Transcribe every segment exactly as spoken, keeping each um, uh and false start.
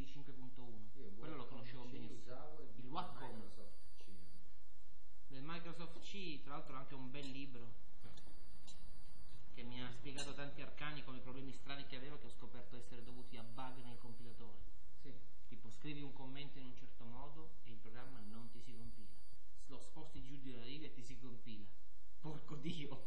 C cinque punto uno. Quello lo conoscevo benissimo. Il Wacom Microsoft C. del Microsoft C, tra l'altro anche un bel libro che mi ha spiegato tanti arcani come problemi strani che avevo, che ho scoperto essere dovuti a bug nel compilatore. Sì. Tipo scrivi un commento in un certo modo e il programma non ti si compila, lo sposti giù di una riga e ti si compila. Porco Dio.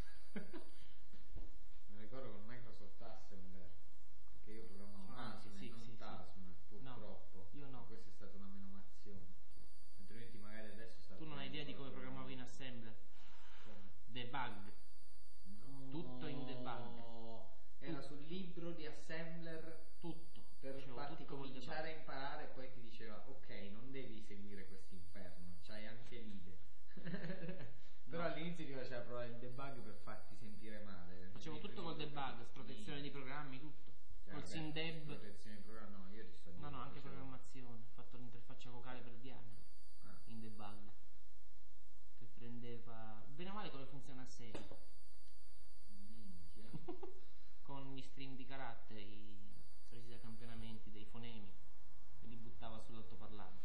Mi ricordo con Microsoft Assembler, perché io programmavo Ah, Asm, sì, non sì, Tasm, sì. purtroppo. No, io no. Questa è stata una menomazione, altrimenti magari adesso sta. Tu non hai idea di come programmavo in Assembler. Come? Debug. No. Tutto in debug. Era Tutto. sul libro di Assembler, Tutto. per Facevo farti tutto col cominciare debug. a imparare, e poi ti diceva ok, non devi seguire quest'inferno, c'hai anche l'ide. Però No. all'inizio ti faceva provare il debug per farti sentire male. Facevo Nei tutto col primi debug, capitoli. protezione di programmi, tutto. Cioè, Col vabbè, SimDeb. protezione di programma, no, io ti sto No, dicendo. no, anche facevo- programmazione. Ho fatto l'interfaccia vocale per Diana Ah. in debug, che prendeva bene o male come funziona a serie. Minchia. Con gli string di caratteri presi da campionamenti dei fonemi e li buttava sull'altoparlante.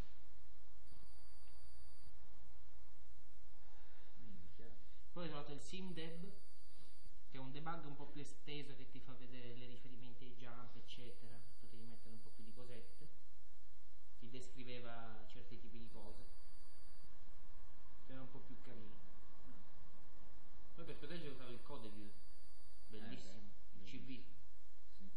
Minchia. Poi ho trovato il SimDeb, che è un debug un po' più esteso, che ti fa vedere i riferimenti ai jump eccetera, potevi mettere un po' più di cosette, ti descriveva certi tipi di cose, era un po' più carino. Poi per proteggere usavo il CodeView, bellissimo, Eh, beh, il C V. Sì.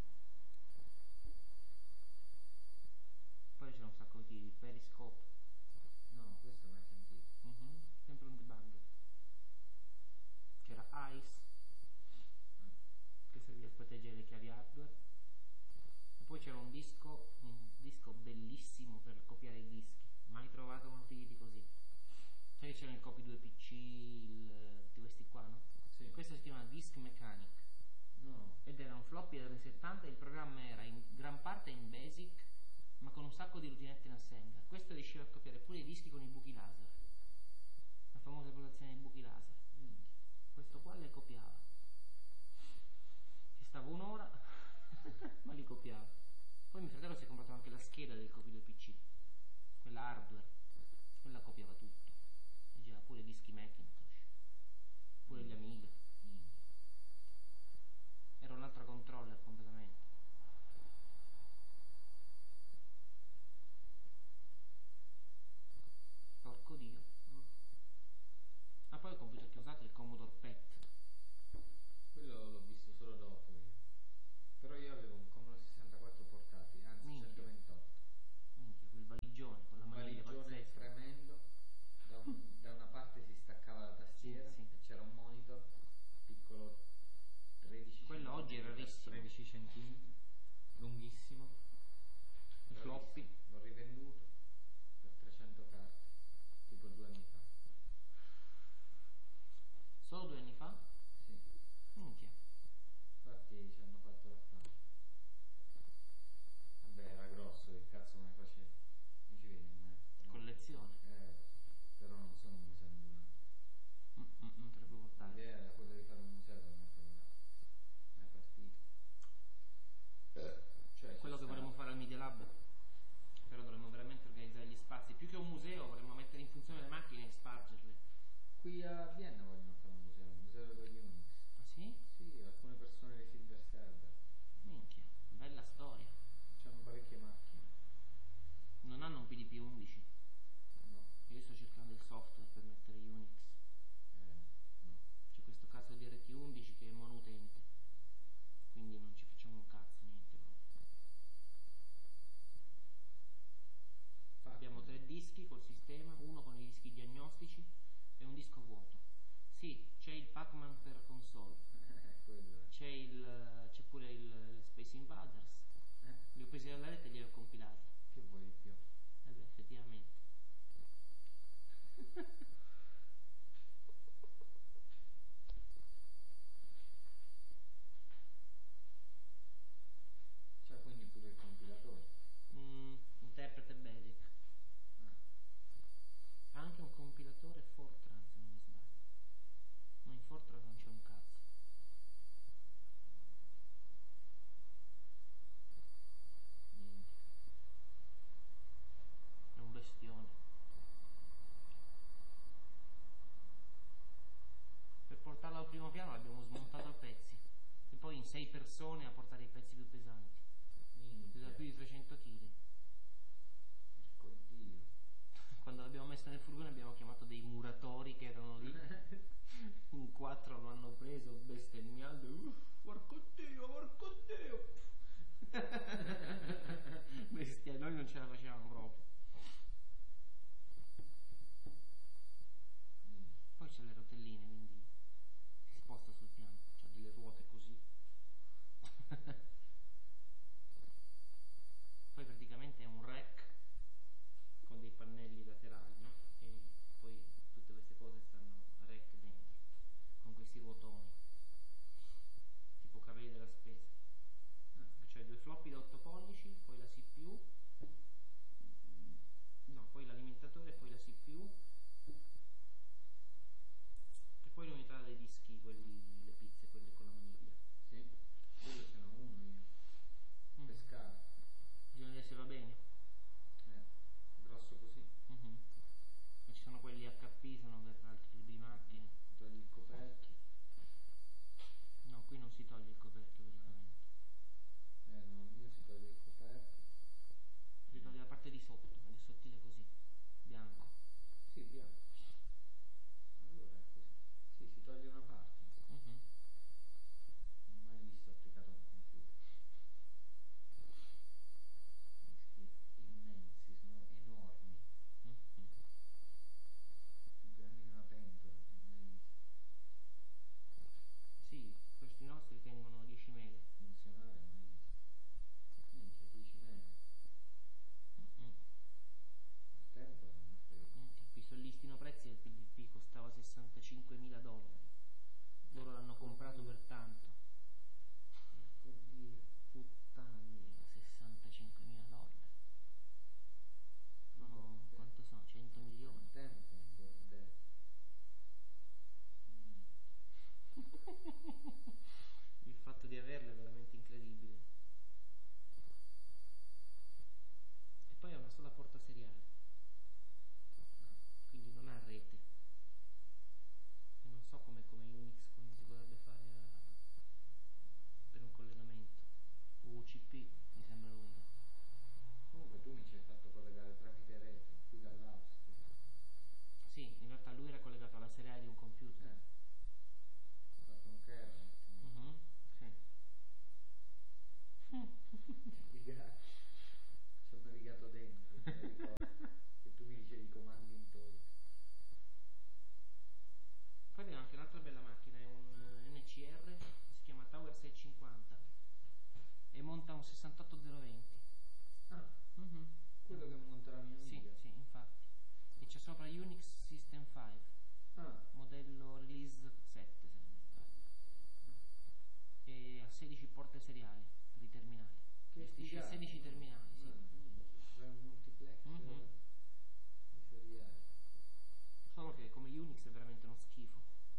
Poi c'era un sacco di Periscope. No, questo mai sentito. Mhm, sempre un debugger. C'era ICE, che serviva a proteggere le chiavi hardware. E poi c'era un disco, un disco bellissimo per copiare i dischi, mai trovato uno utility così. Sai che c'era il Copy due P C, il, tutti questi qua, no? Sì. Questo si chiama Disk Mechanic No. ed era un floppy delle settanta e il programma era in gran parte in BASIC ma con un sacco di rutinette in assembler. Questo riusciva a copiare pure i dischi con i buchi laser, la famosa protezione dei buchi laser. Minchia. Questo qua le copiava, ci stava un'ora ma li copiava. Poi mio fratello si è comprato anche la scheda del Copy due P C, quella hardware, quella copiava tutto, leggeva pure dischi Macintosh, pure gli Amiga. Minchia. Era un altro controller completamente. Porco Dio. Ah, poi il computer che ho usato è il Commodore P E T. Quello l'ho visto solo dopo io. Però io avevo un Commodore sessantaquattro portatile, anzi Minchia. centoventotto. Minchia, quel valigione con la Un maniglia valigione pazzesca. tremendo. Da, un- da una parte si staccava la tastiera, Sì, sì. e c'era un monitor piccolo, tredici Quello oggi è centimetri, rarissimo. tredici centimetri, lunghissimo. I floppy. L'ho rivenduto per trecento carte, tipo due anni fa. Solo due anni fa? Sì, Minchia. infatti ci hanno fatto l'affare. Vabbè, era grosso, che cazzo me ne facevo? Mi ci vedi a me? Collezione. Eh, però non sono un museo ambulante. Mm, mm, non te lo puoi portare. L'idea era quella di fare un museo, non è proprio mai partito. Cioè, Quello che c'è vorremmo stato. fare al Media Lab, però dovremmo veramente organizzare gli spazi. Più che un museo vorremmo mettere in funzione le macchine e spargerle. Qui a Vienna vogliono fare un museo, un museo dello Unix. Ah sì? Sì, alcune persone dei Silver Server. Minchia, bella storia. C'hanno parecchie macchine. Non hanno un P D P undici. No, Io sto cercando il software per mettere Unix. eh, no. C'è questo cazzo di R T undici che è monoutente, quindi non ci facciamo un cazzo, niente proprio. Infatti, Abbiamo tre dischi col sistema, uno con i dischi diagnostici e un disco vuoto. Sì, c'è il Pac-Man per console, Eh, quello è. c'è, il, c'è pure il, il Space Invaders. Eh, Li ho presi dalla rete e li ho compilati. che vuoi di più? Eh beh, effettivamente. Cioè, quindi pure il compilatore. Mm, interprete Basic. Ah, Ha anche un compilatore Fortran, se non mi sbaglio. Ma in Fortran non c'è un cazzo. minchia. messo nel furgone abbiamo chiamato dei muratori che erano lì. In quattro lo hanno preso bestemmiando. Uh, porco Dio, porco Dio. Bestia, noi non ce la facevamo proprio. Poi c'è le rotelline, quindi si sposta sul piano, c'ha delle ruote così. Poi praticamente è un rack con dei pannelli laterali, no? E poi tutte queste cose stanno a rack dentro, con questi ruotoni, tipo carrelli della spesa. C'è due floppy da otto pollici, poi la C P U, no, poi l'alimentatore e poi la C P U, e poi l'unità dei dischi, quelli, le pizze, quelle con la maniglia. Sì, quello ce n'ho uno io. Mm. Pescare. Bisogna vedere se va bene. Eh, grosso così. Mm-hmm. E ci sono quelli H P, sono per altri tipi di macchine. Togli il coperchio. No, qui non si toglie il coperchio praticamente. Eh no, io si toglie il coperchio. Si toglie la parte di sotto, ed è sottile così, bianco. Sì, bianco. Allora è così. Sì, si toglie una parte. Mm-hmm. Non ho mai visto applicato a un computer. Dischi immensi, sono enormi. Mm-hmm. Più grandi di una pentola, non ho mai visto. Sì, questi nostri tengono dieci mega. Funzionare mai visto. Minchia, dieci mega. Mm-hmm. Al tempo era una frega. Il visto il listino prezzi del P D P costava sessantacinquemila dollari. Loro l'hanno comprato per tanto. Oddio. Puttana miseria, sessantacinquemila dollari. Sono, quanto sono? cento milioni. Al tempo un bordello. Mm. Il fatto di averlo è veramente incredibile. E poi ha una sola porta seriale, quindi non ha rete. E non so come, come Unix come si dovrebbe fare a, per un collegamento. U C P mi sembra l'unico. Comunque tu mi ci hai fatto collegare tramite rete, qui dall'Austria. Sì, in realtà lui era collegato alla seriale di un computer. Eh. Ho fatto un kernel. Mhm, sì. Figata. Ci ho navigato dentro, me lo ricordo. E tu mi dicevi i comandi in toto. Poi abbiamo anche un'altra bella macchina, è un eh, N C R, si chiama Tower seicentocinquanta e monta un sessantotto zero venti. Ah, Mhm. quello che monta la mia Sì, amica. sì, infatti. E c'è sopra Unix System cinque, Ah, modello release sette se non mi sbaglio. E ha sedici porte seriali per i terminali. che Gestisce figata. sedici terminali, sì. C'è un multiplex Mhm. di seriali. Solo che come Unix è veramente uno schifo.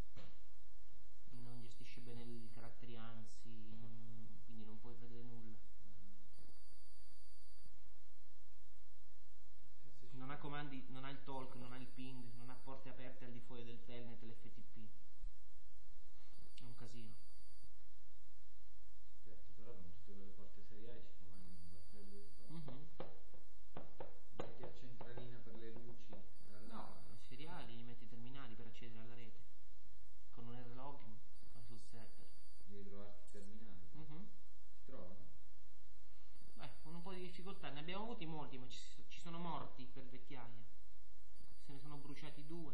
Non gestisce bene i caratteri ANSI, non- quindi non puoi vedere nulla. Cazzo ci Non ha comandi, non ha il talk, non ha il ping, non ha porte aperte al di fuori del telnet, l'F T P. È un casino. Certo, però con tutte quelle porte seriali ci comandi un battello di cose. Mhm. Metti a centralina per le luci. alla- No, i seriali li metti i terminali per accedere alla rete. Con un R-login va sul server. Devi trovarti i terminali. Mhm. Si trovano? Beh, con un po' di difficoltà. Ne abbiamo avuti molti, ma ci, ci sono morti per vecchiaia. Se ne sono bruciati due.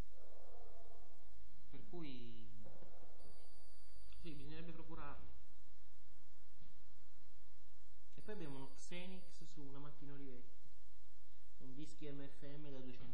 Per cui sì, bisognerebbe procurarlo. E poi abbiamo uno Xenix su una macchina Olivetti con dischi M F M da duecento